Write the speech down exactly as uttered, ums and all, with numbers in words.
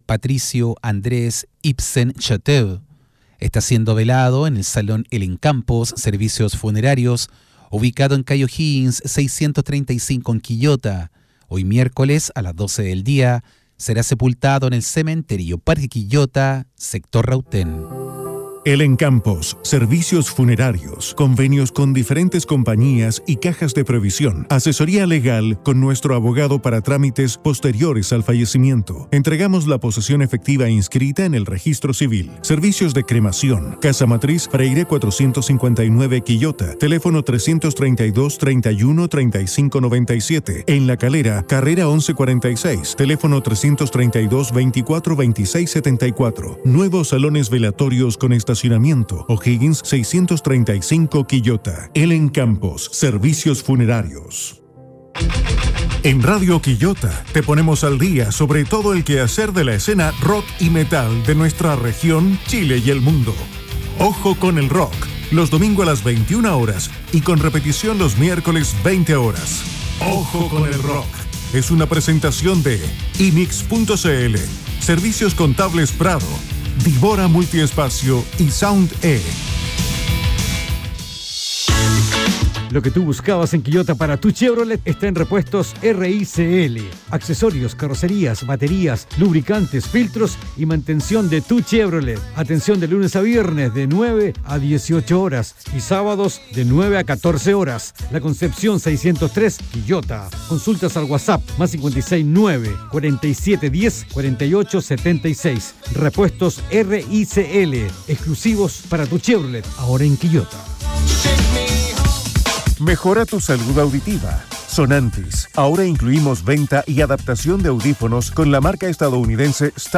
Patricio Andrés Ibsen Chateau. Está siendo velado en el Salón El Encampos Servicios Funerarios, ubicado en calle O'Higgins seiscientos treinta y cinco en Quillota. Hoy miércoles a las doce del día será sepultado en el cementerio Parque Quillota, sector Rautén. El Encampos, servicios funerarios, convenios con diferentes compañías y cajas de previsión, asesoría legal con nuestro abogado para trámites posteriores al fallecimiento. Entregamos la posesión efectiva e inscrita en el registro civil. Servicios de cremación, Casa Matriz Freire cuatrocientos cincuenta y nueve Quillota, teléfono trescientos treinta y dos, treinta y uno, treinta y cinco noventa y siete. En La Calera, carrera once cuarenta y seis, teléfono trescientos treinta y dos, veinticuatro, veintiséis setenta y cuatro. Nuevos salones velatorios con estacionamiento. O'Higgins seiscientos treinta y cinco Quillota. El Encampos, servicios funerarios. En Radio Quillota te ponemos al día sobre todo el quehacer de la escena rock y metal de nuestra región, Chile y el mundo. Ojo con el rock, los domingos a las veintiuna horas y con repetición los miércoles veinte horas. Ojo con el rock. Es una presentación de I M I X punto C L, Servicios Contables Prado, Divora Multiespacio y Sound E. Lo que tú buscabas en Quillota para tu Chevrolet está en Repuestos R I C L. Accesorios, carrocerías, baterías, lubricantes, filtros y mantención de tu Chevrolet. Atención de lunes a viernes de nueve a dieciocho horas y sábados de nueve a catorce horas. La Concepción seiscientos tres, Quillota. Consultas al WhatsApp más cincuenta y seis nueve, cuarenta y siete diez, cuarenta y ocho setenta y seis. Repuestos R I C L. Exclusivos para tu Chevrolet. Ahora en Quillota. Mejora tu salud auditiva. Sonantis. Ahora incluimos venta y adaptación de audífonos con la marca estadounidense Star